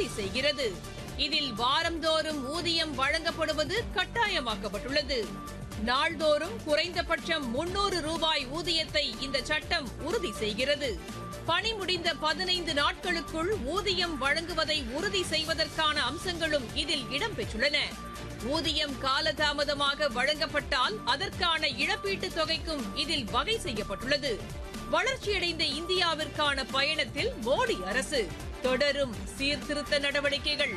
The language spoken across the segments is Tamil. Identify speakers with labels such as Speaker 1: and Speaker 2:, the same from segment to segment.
Speaker 1: செய்கிறது. இதில் வாரந்தோறும் ஊதியம் வழங்கப்படுவது கட்டாயமாக்கப்பட்டுள்ளது. நாள்தோறும் குறைந்தபட்சம் 300 ரூபாய் ஊதியத்தை இந்த சட்டம் உறுதி செய்கிறது. பணி முடிந்த 15 நாட்களுக்குள் ஊதியம் வழங்குவதை உறுதி செய்வதற்கான அம்சங்களும் இதில் இடம்பெற்றுள்ளன. ஊதியம் காலதாமதமாக வழங்கப்பட்டால் அதற்கான இழப்பீட்டுத் தொகைக்கும் இதில் வகை செய்யப்பட்டுள்ளது. வளர்ச்சியடைந்த இந்தியாவிற்கான பயணத்தில் மோடி அரசு தொடரும் சீர்திருத்த நடவடிக்கைகள்.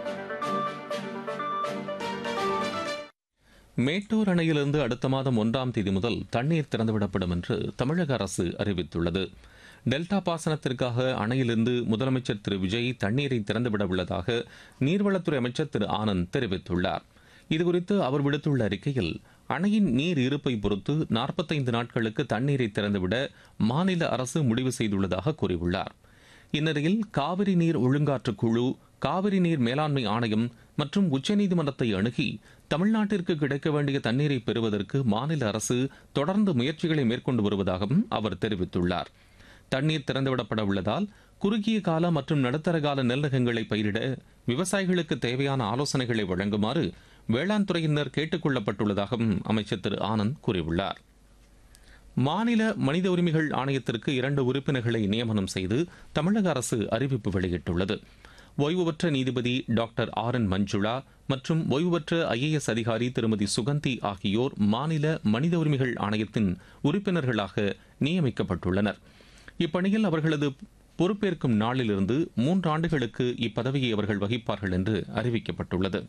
Speaker 2: மேட்டூர் அணையிலிருந்து அடுத்த மாதம் 1ஆம் தேதி முதல் தண்ணீர் திறந்துவிடப்படும் என்று தமிழக அரசு அறிவித்துள்ளது. டெல்டா பாசனத்திற்காக அணையிலிருந்து முதலமைச்சர் திரு விஜய் தண்ணீரை திறந்துவிட உள்ளதாக நீர்வளத்துறை அமைச்சர் திரு ஆனந்த் தெரிவித்துள்ளார். இதுகுறித்து அவர் விடுத்துள்ள அறிக்கையில், அணையின் நீர் இருப்பை பொறுத்து 45 நாட்களுக்கு தண்ணீரை திறந்துவிட மாநில அரசு முடிவு செய்துள்ளதாக கூறியுள்ளார். இந்நிலையில் காவிரி நீர் ஒழுங்காற்று குழு, காவிரி நீர் மேலாண்மை ஆணையம் மற்றும் உச்சநீதிமன்றத்தை அணுகி தமிழ்நாட்டிற்கு கிடைக்க வேண்டிய தண்ணீரை பெறுவதற்கு மாநில அரசு தொடர்ந்து முயற்சிகளை மேற்கொண்டு வருவதாகவும் அவர் தெரிவித்துள்ளார். தண்ணீர் திறந்துவிடப்பட உள்ளதால் குறுகிய கால மற்றும் நடுத்தர கால நெல் ரகங்களை பயிரிட விவசாயிகளுக்கு தேவையான ஆலோசனைகளை வழங்குமாறு வேளாண் துறையினர் கேட்டுக் கொள்ளப்பட்டுள்ளதாகவும் அமைச்சர் திரு ஆனந்த் கூறியுள்ளார். மாநில மனித உரிமைகள் ஆணையத்திற்கு 2 உறுப்பினர்களை நியமனம் செய்து தமிழக அரசு அறிவிப்பு வெளியிட்டுள்ளது. ஓய்வு பெற்ற நீதிபதி டாக்டர் ஆர்.என். மஞ்சுளா மற்றும் ஓய்வு பெற்ற IAS அதிகாரி திருமதி சுகந்தி ஆகியோர் மாநில மனித உரிமைகள் ஆணையத்தின் உறுப்பினர்களாக நியமிக்கப்பட்டுள்ளனர். இப்பணியில் அவர்களது பொறுப்பேற்கும் நாளிலிருந்து 3 ஆண்டுகளுக்கு இப்பதவியை அவர்கள் வகிப்பார்கள் என்று அறிவிக்கப்பட்டுள்ளது.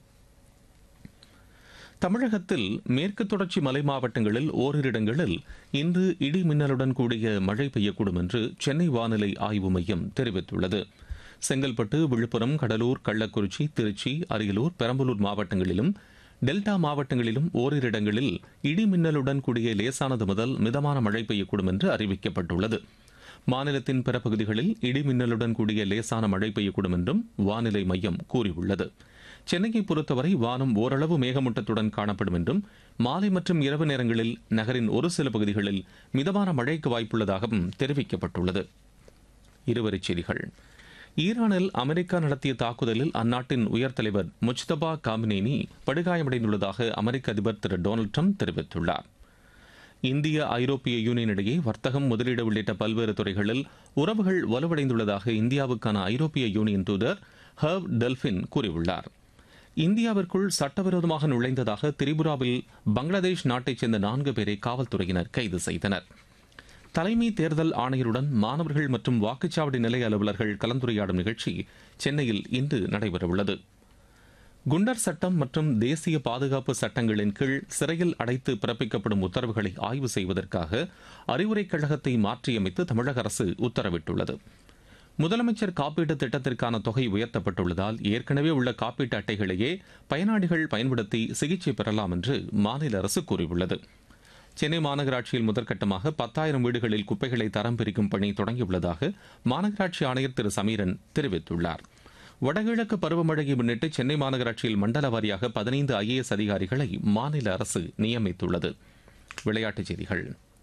Speaker 2: தமிழகத்தில் மேற்கு தொடர்ச்சி மலை மாவட்டங்களில் ஓரிரு இடங்களில் இன்று இடி மின்னலுடன் கூடிய மழை பெய்யக்கூடும் என்று சென்னை வானிலை ஆய்வு மையம் தெரிவித்துள்ளது. செங்கல்பட்டு, விழுப்புரம், கடலூர், கள்ளக்குறிச்சி, திருச்சி, அரியலூர், பெரம்பலூர் மாவட்டங்களிலும் டெல்டா மாவட்டங்களிலும் ஓரிரு இடங்களில் இடி மின்னலுடன் கூடிய லேசானது முதல் மிதமான மழை பெய்யக்கூடும் என்று அறிவிக்கப்பட்டுள்ளது. மாநிலத்தின் பிற பகுதிகளில் இடி மின்னலுடன் கூடிய லேசான மழை பெய்யக்கூடும் என்றும் வானிலை மையம் கூறியுள்ளது. சென்னையை பொறுத்தவரை வானம் ஓரளவு மேகமூட்டத்துடன் காணப்படும் என்றும் மாலை மற்றும் இரவு நேரங்களில் நகரின் ஒரு சில பகுதிகளில் மிதமான மழைக்கு வாய்ப்புள்ளதாகவும் தெரிவிக்கப்பட்டுள்ளது. இருவரிச் செய்திகள். ஈரானில் அமெரிக்கா நடத்திய தாக்குதலில் அந்நாட்டின் உயர் தலைவர் முஜ்தபா காமினேனி படுகாயமடைந்துள்ளதாக அமெரிக்க அதிபர் திரு டொனால்டு ட்ரம்ப் தெரிவித்துள்ளார். இந்திய ஐரோப்பிய யூனியன் இடையே வர்த்தகம், முதலீடு உள்ளிட்ட பல்வேறு துறைகளில் உறவுகள் வலுவடைந்துள்ளதாக இந்தியாவுக்கான ஐரோப்பிய யூனியன் தூதர் ஹர்வ் டெல்பின் கூறியுள்ளார். இந்தியாவிற்குள் சட்டவிரோதமாக நுழைந்ததாக திரிபுராவில் பங்களாதேஷ் நாட்டைச் சேர்ந்த 4 பேரை காவல்துறையினர் கைது செய்தனர். தலைமை தேர்தல் ஆணையருடன் மாணவர்கள் மற்றும் வாக்குச்சாவடி நிலைய அலுவலர்கள் கலந்துரையாடும் நிகழ்ச்சி சென்னையில் இன்று நடைபெறவுள்ளது. குண்டர் சட்டம் மற்றும் தேசிய பாதுகாப்பு சட்டங்களின் கீழ் சிறையில் அடைத்து பிறப்பிக்கப்படும் உத்தரவுகளை ஆய்வு செய்வதற்காக அறிவுரைக் கழகத்தை மாற்றியமைத்து தமிழக அரசு உத்தரவிட்டுள்ளது. முதலமைச்சர் காப்பீட்டு திட்டத்திற்கான தொகை உயர்த்தப்பட்டுள்ளதால் ஏற்கனவே உள்ள காப்பீட்டு அட்டைகளையே பயனாளிகள் பயன்படுத்தி சிகிச்சை பெறலாம் என்று மாநில அரசு கூறியுள்ளது. சென்னை மாநகராட்சியில் முதற்கட்டமாக 10,000 வீடுகளில் குப்பைகளை தரம் பிரிக்கும் பணி தொடங்கியுள்ளதாக மாநகராட்சி ஆணையர் திரு சமீரன் தெரிவித்துள்ளார். வடகிழக்கு பருவமழையை முன்னிட்டு சென்னை மாநகராட்சியில் மண்டல வாரியாக 15 IAS அதிகாரிகளை மாநில அரசு நியமித்துள்ளது. விளையாட்டுச் செய்திகள்.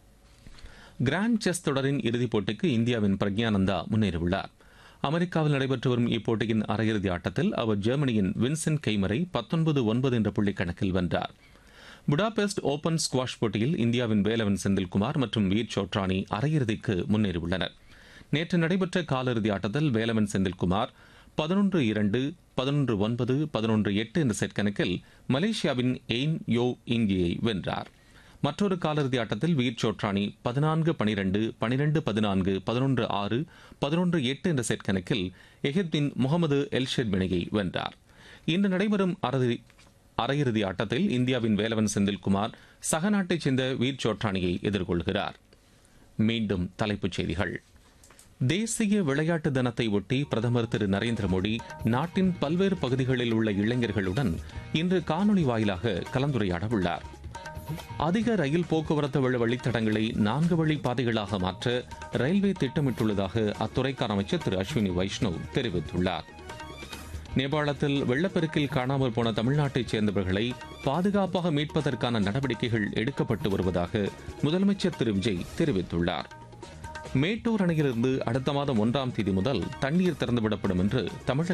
Speaker 2: கிராண்ட் செஸ் தொடரின் இறுதிப் போட்டிக்கு இந்தியாவின் பிரக்ஞானந்தா முன்னேறியுள்ளார். அமெரிக்காவில் நடைபெற்று வரும் இப்போட்டியின் அரையிறுதி ஆட்டத்தில் அவர் ஜெர்மனியின் வின்சென்ட் கெய்மரை 19-9 என்ற புள்ளி கணக்கில் வென்றார். புடாபெஸ்ட் ஓபன் ஸ்குவாஷ் போட்டியில் இந்தியாவின் வேலவன் செந்தில்குமார் மற்றும் வீர் சோட்ரானி அரையிறுதிக்கு முன்னேறியுள்ளனர். நேற்று நடைபெற்ற காலிறுதி ஆட்டத்தில் வேலவன் செந்தில்குமார் 11-2, 11-9, 11-8 என்ற செட் கணக்கில் மலேசியாவின் எயின் யோ இங்கியை வென்றார். மற்றொரு காலிறுதி ஆட்டத்தில் வீர் சோட்ரானி 14-12, 12-14, 11-6, 11-8 என்ற செட் கணக்கில் எகிப்தின் முகமது எல்ஷெட் இணையை வென்றார். இன்று நடைபெறும் அரையிறுதி ஆட்டத்தில் இந்தியாவின் வேலவன் செந்தில்குமார் சக நாட்டைச் சேர்ந்த வீர் சோட்ரானியை எதிர்கொள்கிறார். மீண்டும் தலைப்புச் செய்திகள். தேசிய விளையாட்டு தினத்தை ஒட்டி பிரதமர் திரு நரேந்திர மோடி நாட்டின் பல்வேறு பகுதிகளில் உள்ள இளைஞர்களுடன் இன்று காணொலி வாயிலாக கலந்துரையாட உள்ளார். அதிக ரயில் போக்குவரத்து வழித்தடங்களை 4 வழி பாதைகளாக மாற்ற ரயில்வே திட்டமிட்டுள்ளதாக அத்துறைக்கான அமைச்சர் திரு அஸ்வினி வைஷ்ணவ் தெரிவித்துள்ளார். நேபாளத்தில் வெள்ளப்பெருக்கில் காணாமல் போன தமிழ்நாட்டைச் சேர்ந்தவர்களை பாதுகாப்பாக மீட்பதற்கான நடவடிக்கைகள் எடுக்கப்பட்டு வருவதாக முதலமைச்சர் திரு விஜய் தெரிவித்துள்ளார். மேட்டூர் அணையிலிருந்து அடுத்த மாதம் 1ஆம் தேதி முதல் தண்ணீர் திறந்துவிடப்படும் என்று தமிழக